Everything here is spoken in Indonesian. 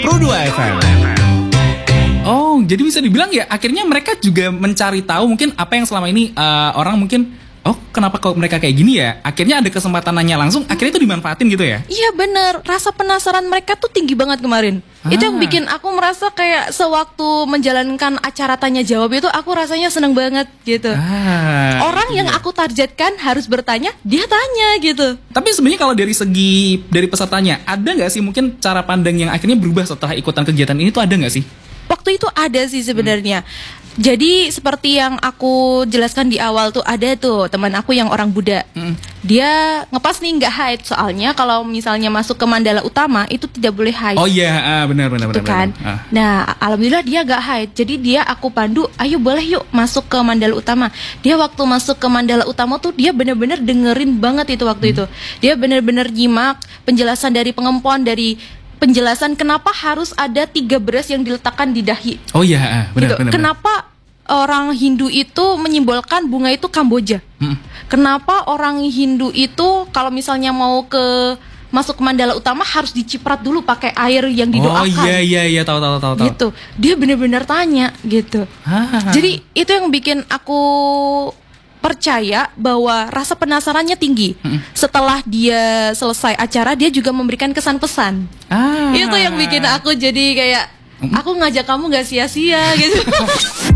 Pro 2 FM. Oh, jadi bisa dibilang ya akhirnya mereka juga mencari tahu mungkin apa yang selama ini orang mungkin kenapa kok mereka kayak gini ya? Akhirnya ada kesempatan nanya langsung, akhirnya itu dimanfaatin gitu ya? Iya bener, rasa penasaran mereka tuh tinggi banget kemarin. Itu yang bikin aku merasa kayak sewaktu menjalankan acara tanya jawab itu aku rasanya seneng banget gitu. Orang yang aku targetkan harus bertanya, dia tanya gitu. Tapi sebenarnya kalau dari pesertanya, ada nggak sih mungkin cara pandang yang akhirnya berubah setelah ikutan kegiatan ini tuh ada nggak sih? Waktu itu ada sih sebenarnya. Jadi seperti yang aku jelaskan di awal tuh ada tuh teman aku yang orang Buddha. Dia ngepas nih nggak haid soalnya kalau misalnya masuk ke mandala utama itu tidak boleh haid. Oh iya, benar. Kan. Nah, alhamdulillah dia nggak haid. Jadi aku pandu, ayo boleh yuk masuk ke mandala utama. Dia waktu masuk ke mandala utama tuh dia benar-benar dengerin banget itu waktu itu. Dia benar-benar nyimak penjelasan dari pengempuan dari penjelasan kenapa harus ada 3 beras yang diletakkan di dahi. Oh iya, benar. Kenapa orang Hindu itu menyimbolkan bunga itu Kamboja? Kenapa orang Hindu itu kalau misalnya mau masuk ke mandala utama harus diciprat dulu pakai air yang didoakan? Oh iya, tahu. Gitu. Dia benar-benar tanya gitu. Jadi itu yang bikin aku percaya bahwa rasa penasarannya tinggi. Setelah dia selesai acara, dia juga memberikan kesan pesan. Itu yang bikin aku jadi kayak aku ngajak kamu gak sia-sia gitu.